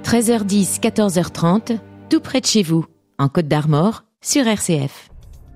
13h10, 14h30, tout près de chez vous, en Côte d'Armor, sur RCF.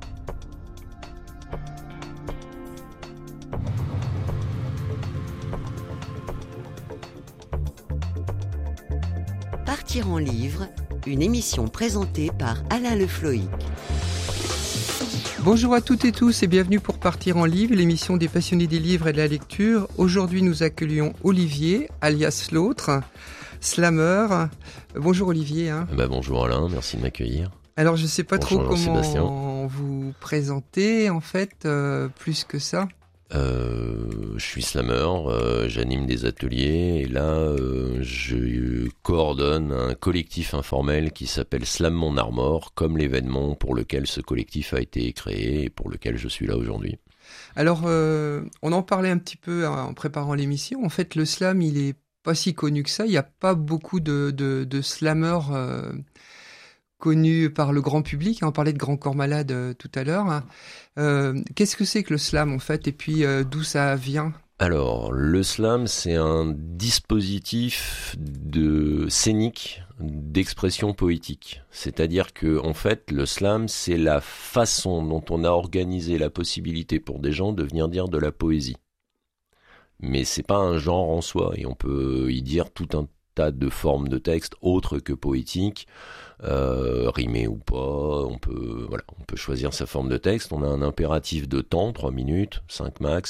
Partir en livre, une émission présentée par Alain Le Floïc. Bonjour à toutes et tous et bienvenue pour Partir en livre, l'émission des passionnés des livres et de la lecture. Aujourd'hui, nous accueillons Olivier, alias l'autre, slammer. Bonjour Olivier. Bonjour Alain, merci de m'accueillir. Alors, je ne sais pas trop comment Sébastien. vous présenter, en fait, plus que ça. Je suis slammer, j'anime des ateliers et là je coordonne un collectif informel qui s'appelle Slam Mon Armor, comme l'événement pour lequel ce collectif a été créé et pour lequel je suis là aujourd'hui. Alors, on en parlait un petit peu en préparant l'émission. En fait, le slam, il est pas si connu que ça. Il n'y a pas beaucoup de slammers connus par le grand public. On parlait de Grand Corps Malade tout à l'heure. Qu'est-ce que c'est que le slam, en fait, et puis d'où ça vient ? Alors, le slam, c'est un dispositif scénique d'expression poétique. C'est-à-dire que, en fait, le slam, c'est la façon dont on a organisé la possibilité pour des gens de venir dire de la poésie. Mais c'est pas un genre en soi, et on peut y dire tout un tas de formes de texte autres que poétiques, rimées ou pas, on peut choisir sa forme de texte. On a un impératif de temps, 3 minutes, 5 max,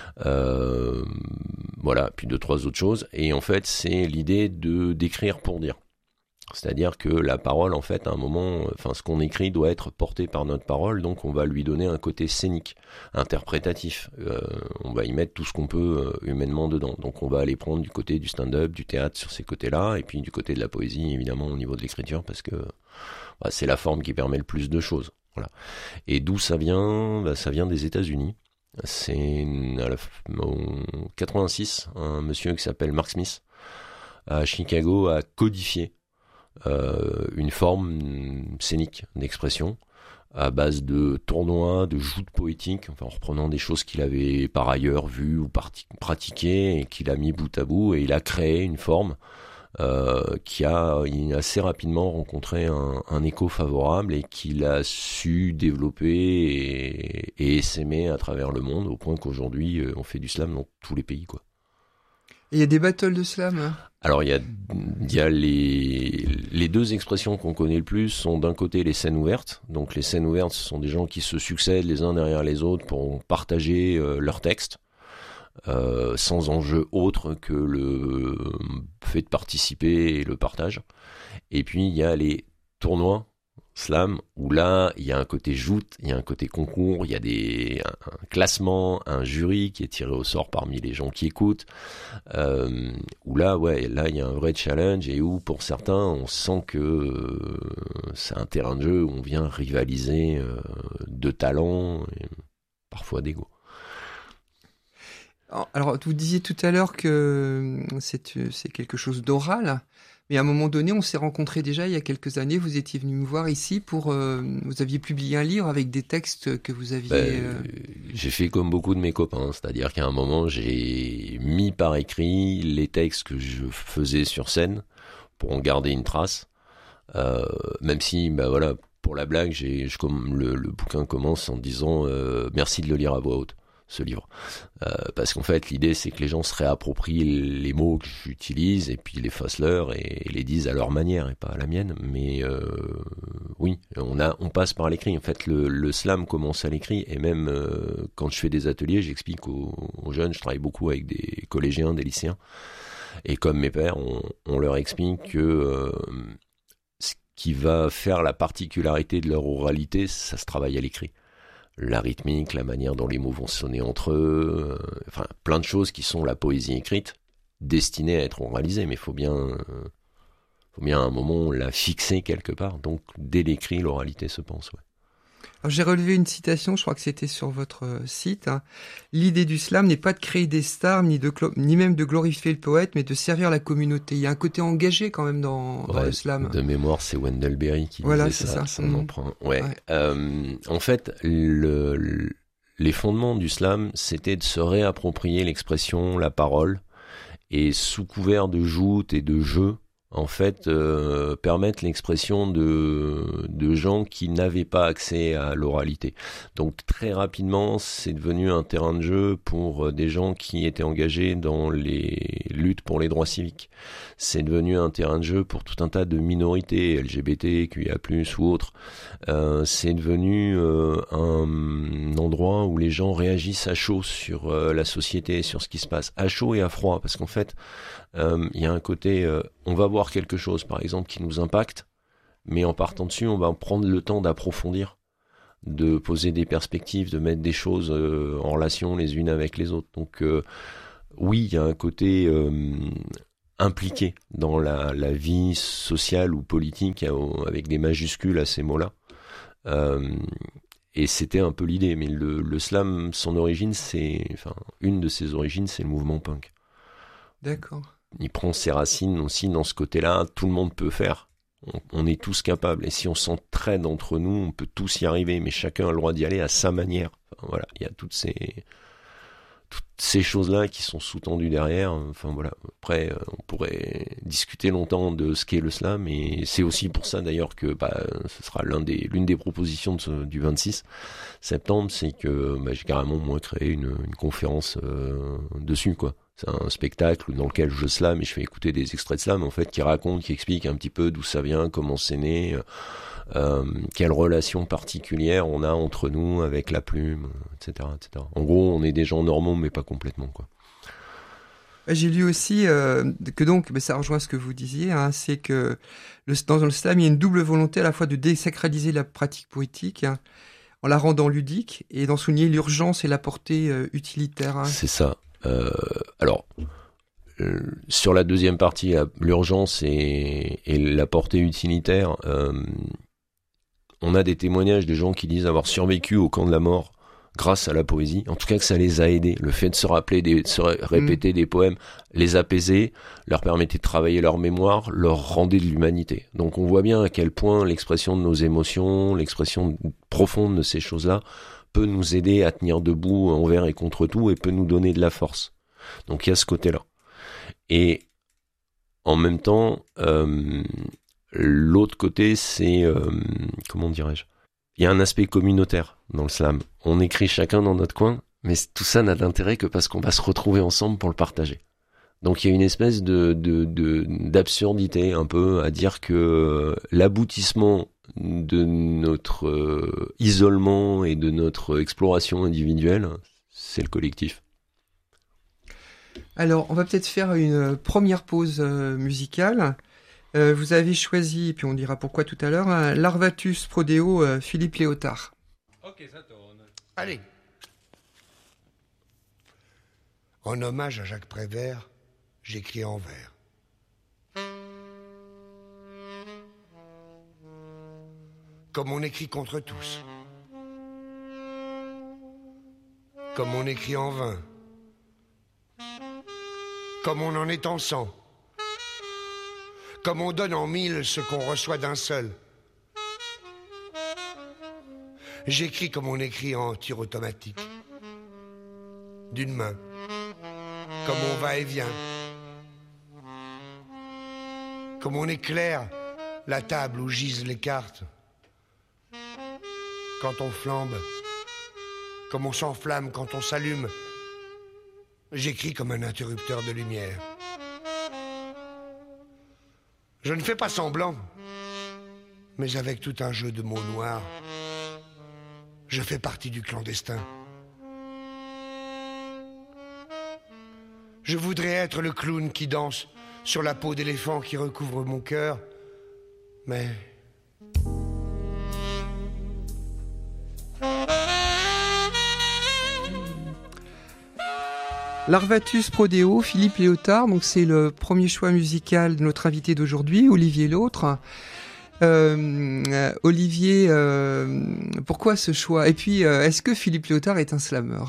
puis 2-3 autres choses, et en fait c'est l'idée d'écrire pour dire. C'est-à-dire que la parole, en fait, à un moment, ce qu'on écrit doit être porté par notre parole, donc on va lui donner un côté scénique, interprétatif. On va y mettre tout ce qu'on peut humainement dedans. Donc on va aller prendre du côté du stand-up, du théâtre sur ces côtés-là, et puis du côté de la poésie, évidemment, au niveau de l'écriture, parce que c'est la forme qui permet le plus de choses. Voilà. Et d'où ça vient ? Ça vient des États-Unis. C'est en 86, un monsieur qui s'appelle Mark Smith, à Chicago, a codifié une forme scénique d'expression à base de tournois, de joutes poétiques, en reprenant des choses qu'il avait par ailleurs vues ou pratiquées et qu'il a mis bout à bout, et il a créé une forme qui a assez rapidement rencontré un écho favorable et qu'il a su développer et essaimer à travers le monde, au point qu'aujourd'hui on fait du slam dans tous les pays, quoi. Et il y a des battles de slam. Alors, il y a les deux expressions qu'on connaît le plus sont d'un côté les scènes ouvertes. Donc, les scènes ouvertes, ce sont des gens qui se succèdent les uns derrière les autres pour partager leur texte, sans enjeu autre que le fait de participer et le partage. Et puis, il y a les tournois slam, où là, il y a un côté joute, il y a un côté concours, il y a un classement, un jury qui est tiré au sort parmi les gens qui écoutent, où là, il y a un vrai challenge, et où, pour certains, on sent que c'est un terrain de jeu où on vient rivaliser de talent, et parfois d'ego. Alors, vous disiez tout à l'heure que c'est quelque chose d'oral. Mais à un moment donné, on s'est rencontrés déjà il y a quelques années. Vous étiez venu me voir ici vous aviez publié un livre avec des textes que vous aviez... J'ai fait comme beaucoup de mes copains, c'est-à-dire qu'à un moment, j'ai mis par écrit les textes que je faisais sur scène pour en garder une trace. Même si, pour la blague, le bouquin commence en disant merci de le lire à voix haute, ce livre. Parce qu'en fait, l'idée, c'est que les gens se réapproprient les mots que j'utilise et puis les fassent leurs et les disent à leur manière et pas à la mienne. Mais oui, on passe par l'écrit. En fait, le slam commence à l'écrit, et même quand je fais des ateliers, j'explique aux jeunes, je travaille beaucoup avec des collégiens, des lycéens. Et comme mes pairs, on leur explique que ce qui va faire la particularité de leur oralité, ça se travaille à l'écrit. La rythmique, la manière dont les mots vont sonner entre eux, plein de choses qui sont la poésie écrite, destinée à être oralisée, mais il faut bien à un moment la fixer quelque part. Donc dès l'écrit, l'oralité se pense. Ouais. Alors, j'ai relevé une citation, je crois que c'était sur votre site. L'idée du slam n'est pas de créer des stars, ni même de glorifier le poète, mais de servir la communauté. Il y a un côté engagé quand même dans le slam. De mémoire, c'est Wendell Berry qui disait ça. Son emprunt. Ouais. En fait, les fondements du slam, c'était de se réapproprier l'expression, la parole, et sous couvert de joute et de jeu, en fait, permettent l'expression de gens qui n'avaient pas accès à l'oralité. Donc très rapidement, c'est devenu un terrain de jeu pour des gens qui étaient engagés dans les luttes pour les droits civiques. C'est devenu un terrain de jeu pour tout un tas de minorités, LGBT, QIA+, ou autres. C'est devenu un endroit où les gens réagissent à chaud sur la société, sur ce qui se passe, à chaud et à froid, parce qu'en fait, il y a un côté, on va voir quelque chose, par exemple, qui nous impacte, mais en partant dessus, on va prendre le temps d'approfondir, de poser des perspectives, de mettre des choses en relation les unes avec les autres. Donc, oui, il y a un côté impliqué dans la vie sociale ou politique, avec des majuscules à ces mots-là. Et c'était un peu l'idée, mais le slam, son origine, une de ses origines, c'est le mouvement punk. D'accord. Il prend ses racines aussi dans ce côté-là, tout le monde peut faire. On est tous capables, et si on s'entraide entre nous, on peut tous y arriver, mais chacun a le droit d'y aller à sa manière. Enfin, voilà, il y a toutes ces choses-là qui sont sous-tendues derrière. Enfin voilà. Après, on pourrait discuter longtemps de ce qu'est le slam, et c'est aussi pour ça d'ailleurs que ce sera l'une des propositions du 26 septembre, c'est que j'ai carrément moi créé une conférence dessus, quoi. C'est un spectacle dans lequel je slam et je fais écouter des extraits de slam, en fait, qui racontent, qui expliquent un petit peu d'où ça vient, comment c'est né, quelle relation particulière on a entre nous avec la plume, etc., etc. En gros, on est des gens normaux, mais pas complètement, quoi. J'ai lu aussi que donc, ça rejoint ce que vous disiez, hein, c'est que dans le slam, il y a une double volonté à la fois de désacraliser la pratique poétique, hein, en la rendant ludique, et d'en souligner l'urgence et la portée utilitaire. Hein. C'est ça. Alors, sur la deuxième partie, l'urgence et la portée utilitaire, on a des témoignages de gens qui disent avoir survécu au camp de la mort grâce à la poésie, en tout cas que ça les a aidés. Le fait de se rappeler, de se répéter des poèmes, les apaisait, leur permettait de travailler leur mémoire, leur rendait de l'humanité. Donc on voit bien à quel point l'expression de nos émotions, l'expression profonde de ces choses-là peut nous aider à tenir debout envers et contre tout, et peut nous donner de la force. Donc il y a ce côté-là. Et en même temps, l'autre côté, c'est, comment dirais-je, il y a un aspect communautaire dans le slam. On écrit chacun dans notre coin, mais tout ça n'a d'intérêt que parce qu'on va se retrouver ensemble pour le partager. Donc il y a une espèce d'absurdité un peu à dire que l'aboutissement de notre isolement et de notre exploration individuelle, c'est le collectif. Alors, on va peut-être faire une première pause musicale. Vous avez choisi, et puis on dira pourquoi tout à l'heure, l'Arvatus Prodeo Philippe Léotard. Ok, ça tourne. Allez. En hommage à Jacques Prévert, j'écris en vers. Comme on écrit contre tous. Comme on écrit en vain. Comme on en est en 100. Comme on donne en 1000 ce qu'on reçoit d'un seul. J'écris comme on écrit en tir automatique. D'une main. Comme on va et vient. Comme on éclaire la table où gisent les cartes. Quand on flambe. Comme on s'enflamme quand on s'allume. J'écris comme un interrupteur de lumière. Je ne fais pas semblant, mais avec tout un jeu de mots noirs, je fais partie du clandestin. Je voudrais être le clown qui danse sur la peau d'éléphant qui recouvre mon cœur, mais... L'Arvatus Prodeo, Philippe Léotard, donc c'est le premier choix musical de notre invité d'aujourd'hui, Olivier L'Autre. Olivier, pourquoi ce choix? Et puis, est-ce que Philippe Léotard est un slammer?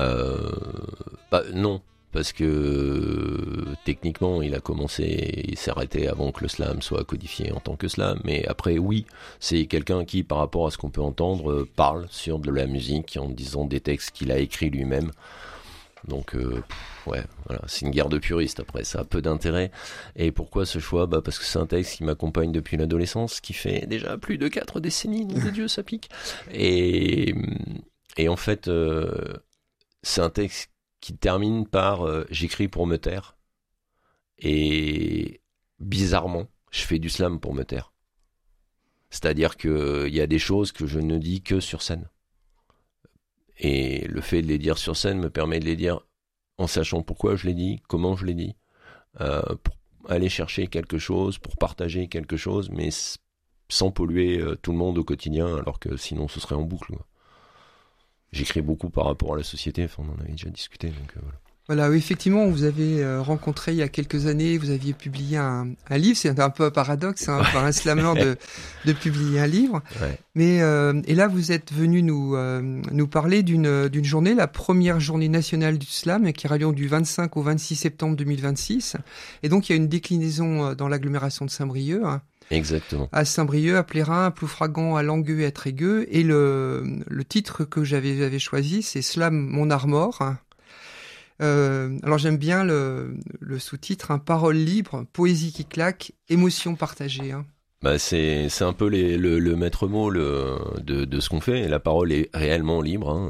Non, parce que techniquement, il a commencé, il s'est arrêté avant que le slam soit codifié en tant que slam. Mais après, oui, c'est quelqu'un qui, par rapport à ce qu'on peut entendre, parle sur de la musique en disant des textes qu'il a écrits lui-même. Donc, ouais, voilà, c'est une guerre de puristes après, ça a peu d'intérêt. Et pourquoi ce choix ? Parce que c'est un texte qui m'accompagne depuis l'adolescence, qui fait déjà plus de 4 décennies, nom de Dieu, ça pique. Et en fait, c'est un texte qui termine par j'écris pour me taire. Et bizarrement, je fais du slam pour me taire. C'est-à-dire qu'il y a des choses que je ne dis que sur scène. Et le fait de les dire sur scène me permet de les dire en sachant pourquoi je les dis, comment je les dis, pour aller chercher quelque chose, pour partager quelque chose, mais sans polluer tout le monde au quotidien, alors que sinon ce serait en boucle, quoi. J'écris beaucoup par rapport à la société, enfin, on en avait déjà discuté, donc voilà. Voilà, oui, effectivement, vous avez rencontré il y a quelques années, vous aviez publié un livre, c'est un peu un paradoxe, hein, pour un slammer de publier un livre. Ouais. Mais et là, vous êtes venu nous parler d'une journée, la première journée nationale du slam, qui aura lieu du 25 au 26 septembre 2026. Et donc, il y a une déclinaison dans l'agglomération de Saint-Brieuc. Hein. Exactement. À Saint-Brieuc, à Plérin, à Ploufragan, à Langueux et à Trégueux. Et le titre que j'avais choisi, c'est Slam mon armor. Hein. Alors j'aime bien le sous-titre, parole libre, poésie qui claque, émotion partagée. Hein. C'est un peu le maître mot de ce qu'on fait. La parole est réellement libre, hein,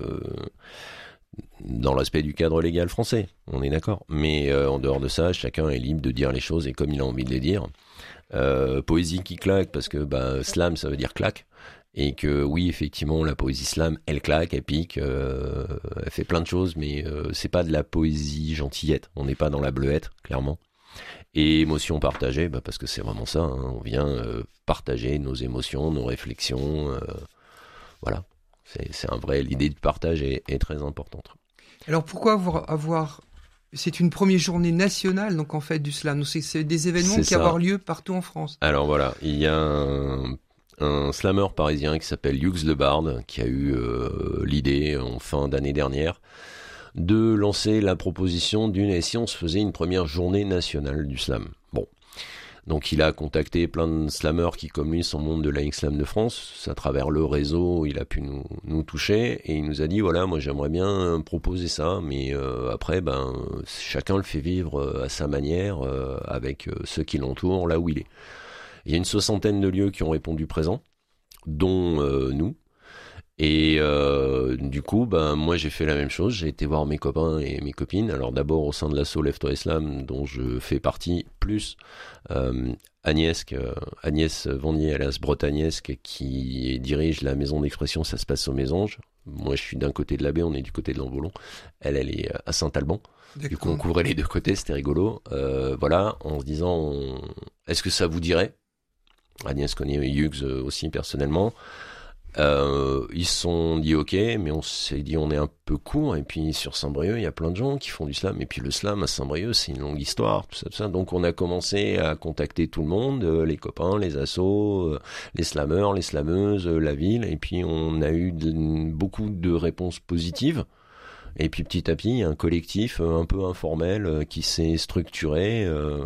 dans l'aspect du cadre légal français, on est d'accord. Mais en dehors de ça, chacun est libre de dire les choses et comme il a envie de les dire. Poésie qui claque, parce que slam ça veut dire claque. Et que oui, effectivement, la poésie slam, elle claque, elle pique, elle fait plein de choses, mais c'est pas de la poésie gentillette. On n'est pas dans la bleuette, clairement. Et émotion partagée, parce que c'est vraiment ça. Hein, on vient partager nos émotions, nos réflexions. Voilà, c'est un vrai. L'idée du partage est très importante. Alors pourquoi avoir c'est une première journée nationale, donc en fait du slam. Donc c'est des événements qui avoir lieu partout en France. Alors voilà, il y a un slammer parisien qui s'appelle Hughes Le Bard, qui a eu l'idée en fin d'année dernière de lancer la proposition et si on se faisait une première journée nationale du slam. Bon, donc il a contacté plein de slammers qui comme lui sont membres de l'AX Slam de France. À travers le réseau, il a pu nous toucher et il nous a dit voilà, moi j'aimerais bien proposer ça, mais après chacun le fait vivre à sa manière, avec ceux qui l'entourent là où il est. Il y a une 60aine de lieux qui ont répondu présent, dont nous. Et du coup, moi j'ai fait la même chose. J'ai été voir mes copains et mes copines. Alors d'abord au sein de l'asso Lève-toi Islam, dont je fais partie, plus Agnès Vandier, alias Bretagnesc, qui dirige la maison d'expression Ça se passe aux Mésanges. Moi je suis d'un côté de la baie, on est du côté de l'Envolon. Elle est à Saint-Alban. D'accord. Du coup on couvrait les deux côtés, c'était rigolo. Voilà, en se disant, est-ce que ça vous dirait ? Agnès connaît Hughes aussi personnellement. Ils se sont dit ok, mais on s'est dit on est un peu court. Et puis sur Saint-Brieuc, il y a plein de gens qui font du slam. Et puis le slam à Saint-Brieuc, c'est une longue histoire, tout ça. Donc on a commencé à contacter tout le monde, les copains, les assos, les slammeurs, les slameuses, la ville. Et puis on a eu beaucoup de réponses positives. Et puis petit à petit, il y a un collectif un peu informel qui s'est structuré, un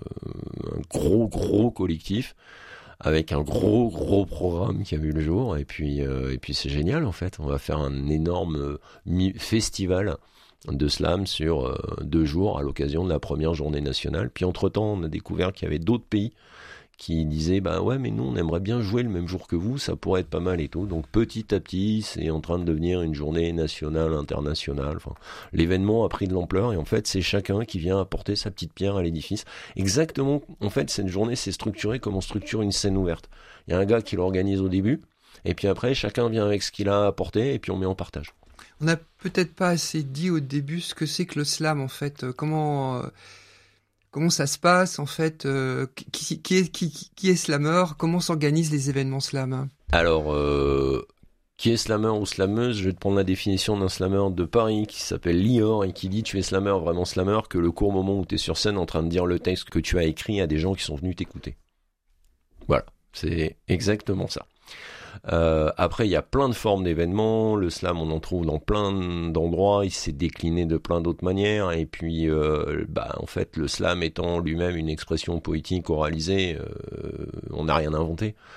gros collectif, avec un gros programme qui a vu le jour. Et puis c'est génial en fait. On va faire un énorme festival de slam sur 2 jours à l'occasion de la première journée nationale. Puis entre-temps, on a découvert qu'il y avait d'autres pays qui disaient ouais, mais nous on aimerait bien jouer le même jour que vous, ça pourrait être pas mal et tout. Donc petit à petit, c'est en train de devenir une journée nationale, internationale. Enfin, l'événement a pris de l'ampleur et en fait, c'est chacun qui vient apporter sa petite pierre à l'édifice. Exactement, en fait, cette journée s'est structurée comme on structure une scène ouverte. Il y a un gars qui l'organise au début et puis après, chacun vient avec ce qu'il a apporté et puis on met en partage. On n'a peut-être pas assez dit au début ce que c'est que le slam en fait. Comment ça se passe en fait, qui est slammer, comment s'organisent les événements slam? Alors, qui est slammer ou slameuse? Je vais te prendre la définition d'un slammer de Paris qui s'appelle Lior et qui dit tu es slammer, vraiment slammer, que le court moment où tu es sur scène en train de dire le texte que tu as écrit à des gens qui sont venus t'écouter. Voilà, c'est exactement ça. Après il y a plein de formes d'événements, le slam on en trouve dans plein d'endroits, il s'est décliné de plein d'autres manières et puis en fait le slam étant lui-même une expression poétique oralisée, on n'a rien inventé.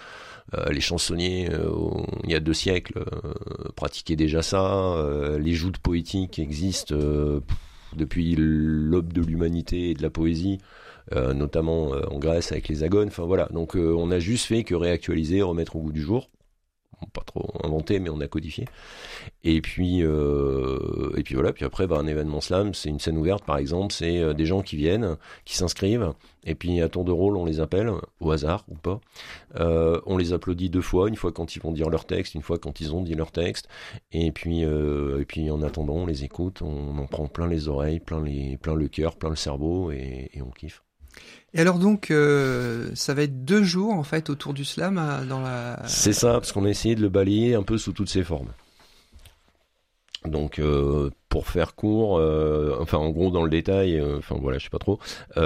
Les chansonniers, il y a 2 siècles, pratiquaient déjà ça. Les joutes poétiques existent depuis l'aube de l'humanité et de la poésie, notamment en Grèce avec les agones. Enfin voilà, donc on a juste fait que réactualiser, remettre au goût du jour. Pas trop inventé, mais on a codifié. Et puis voilà. Puis après, un événement slam, c'est une scène ouverte, par exemple. C'est des gens qui viennent, qui s'inscrivent, et puis à tour de rôle, on les appelle, au hasard ou pas. On les applaudit 2 fois, une fois quand ils vont dire leur texte, une fois quand ils ont dit leur texte. Et puis en attendant, on les écoute, on en prend plein les oreilles, plein le cœur, plein le cerveau, et on kiffe. Et alors donc, ça va être 2 jours en fait autour du slam dans la... C'est ça, parce qu'on a essayé de le balayer un peu sous toutes ses formes. Donc, pour faire court, en gros dans le détail, je sais pas trop.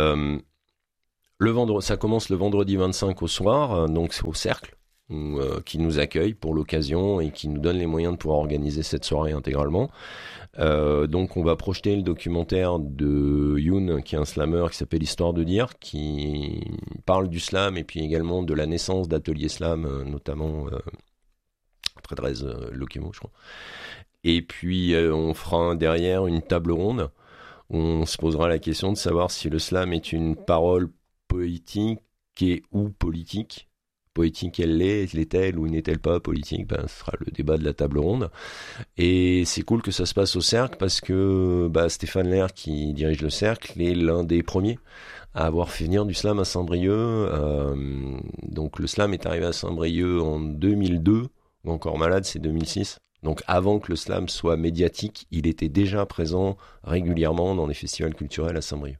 Ça commence le vendredi 25 au soir, donc c'est au Cercle, qui nous accueille pour l'occasion et qui nous donne les moyens de pouvoir organiser cette soirée intégralement. Donc on va projeter le documentaire de Youn, qui est un slammer qui s'appelle Histoire de dire, qui parle du slam et puis également de la naissance d'ateliers slam, notamment 13 Lokemo, je crois. Et puis on fera derrière une table ronde où on se posera la question de savoir si le slam est une parole poétique ou politique. Poétique l'est-elle ou n'est-elle pas politique? Ce sera le débat de la table ronde. Et c'est cool que ça se passe au Cercle parce que Stéphane Lair, qui dirige le Cercle, est l'un des premiers à avoir fait venir du slam à Saint-Brieuc. Donc le slam est arrivé à Saint-Brieuc en 2002, ou encore malade, c'est 2006. Donc avant que le slam soit médiatique, il était déjà présent régulièrement dans les festivals culturels à Saint-Brieuc.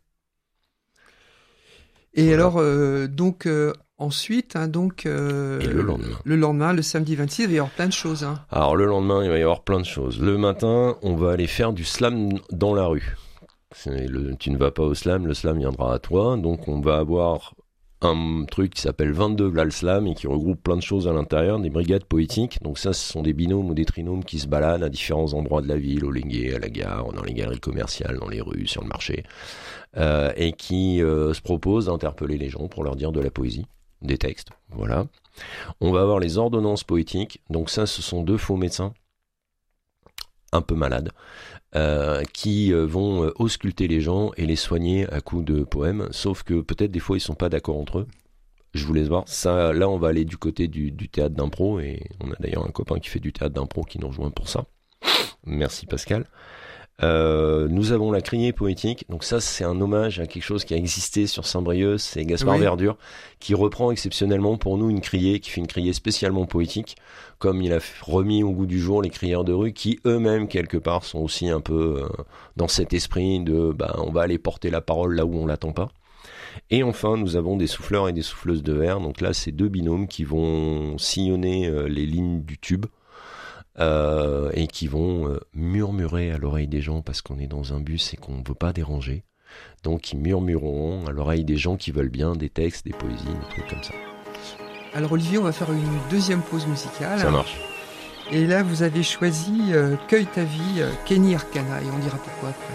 Et voilà. Alors, ensuite, et le lendemain, le samedi 26, il va y avoir plein de choses. Alors le lendemain, il va y avoir plein de choses. Le matin, on va aller faire du slam dans la rue. Tu ne vas pas au slam, le slam viendra à toi. Donc on va avoir un truc qui s'appelle 22 Vlal Slam et qui regroupe plein de choses à l'intérieur, des brigades poétiques. Donc ça, ce sont des binômes ou des trinômes qui se baladent à différents endroits de la ville, au Lenguet, à la gare, dans les galeries commerciales, dans les rues, sur le marché, et qui se proposent d'interpeller les gens pour leur dire de la poésie, des textes. Voilà. On va avoir les ordonnances poétiques. Donc ça, ce sont 2 faux médecins, un peu malades, qui vont ausculter les gens et les soigner à coups de poèmes, sauf que peut-être des fois ils sont pas d'accord entre eux. Je vous laisse voir. Ça, là, on va aller du côté du théâtre d'impro, et on a d'ailleurs un copain qui fait du théâtre d'impro qui nous rejoint pour ça. Merci Pascal. Nous avons la criée poétique. Donc ça, c'est un hommage à quelque chose qui a existé sur Saint-Brieuc. C'est Gaspard Verdure qui reprend exceptionnellement pour nous une criée, qui fait une criée spécialement poétique, comme il a remis au goût du jour les crieurs de rue, qui eux-mêmes quelque part sont aussi un peu dans cet esprit de on va aller porter la parole là où on l'attend pas. Et enfin, nous avons des souffleurs et des souffleuses de verre. Donc là, c'est 2 binômes qui vont sillonner les lignes du tube. Et qui vont murmurer à l'oreille des gens parce qu'on est dans un bus et qu'on ne veut pas déranger. Donc ils murmureront à l'oreille des gens qui veulent bien des textes, des poésies, des trucs comme ça. Alors Olivier, on va faire une 2e pause musicale. Ça marche. Et là, vous avez choisi Cueille ta vie, Kenny Arcana, et on dira pourquoi après.